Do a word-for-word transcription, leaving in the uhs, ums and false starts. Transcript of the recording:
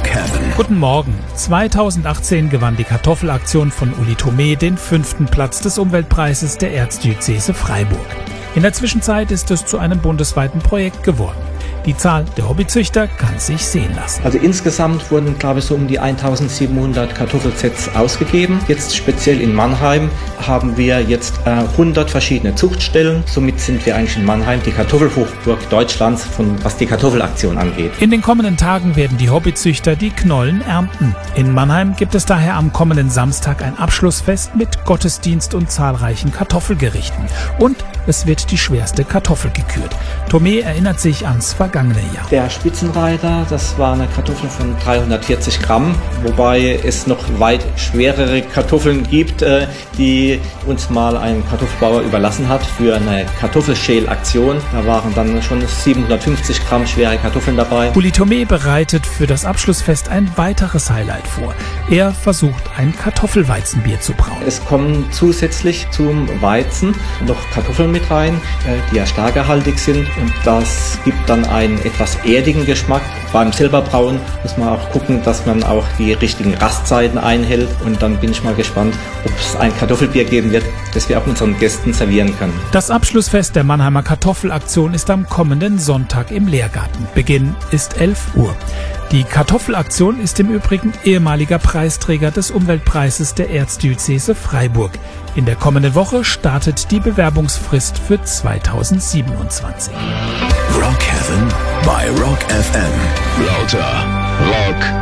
Heaven. Guten Morgen. zweitausendachtzehn gewann die Kartoffelaktion von Uli Thome den fünften Platz des Umweltpreises der Erzdiözese Freiburg. In der Zwischenzeit ist es zu einem bundesweiten Projekt geworden. Die Zahl der Hobbyzüchter kann sich sehen lassen. Also insgesamt wurden, glaube ich, so um die eintausendsiebenhundert Kartoffelsets ausgegeben. Jetzt speziell in Mannheim haben wir jetzt äh, hundert verschiedene Zuchtstellen. Somit sind wir eigentlich in Mannheim die Kartoffelhochburg Deutschlands, von, was die Kartoffelaktion angeht. In den kommenden Tagen werden die Hobbyzüchter die Knollen ernten. In Mannheim gibt es daher am kommenden Samstag ein Abschlussfest mit Gottesdienst und zahlreichen Kartoffelgerichten. Und es wird die schwerste Kartoffel gekürt. Thome erinnert sich ans vergangene Jahr. Der Spitzenreiter, das war eine Kartoffel von dreihundertvierzig Gramm, wobei es noch weit schwerere Kartoffeln gibt, die uns mal ein Kartoffelbauer überlassen hat für eine Kartoffelschälaktion. Da waren dann schon siebenhundertfünfzig Gramm schwere Kartoffeln dabei. Uli Thome bereitet für das Abschlussfest ein weiteres Highlight vor. Er versucht, ein Kartoffelweizenbier zu brauen. Es kommen zusätzlich zum Weizen noch Kartoffeln mit rein, die ja stärkehaltig sind, und das gibt dann einen etwas erdigen Geschmack. Beim selber Brauen muss man auch gucken, dass man auch die richtigen Rastzeiten einhält, und dann bin ich mal gespannt, ob es ein Kartoffelbier geben wird, das wir auch unseren Gästen servieren können. Das Abschlussfest der Mannheimer Kartoffelaktion ist am kommenden Sonntag im Lehrgarten. Beginn ist elf Uhr. Die Kartoffelaktion ist im Übrigen ehemaliger Preisträger des Umweltpreises der Erzdiözese Freiburg. In der kommenden Woche startet die Bewerbungsfrist für zweitausendsiebenundzwanzig. Rock Heaven bei Rock F M. Lauter Rock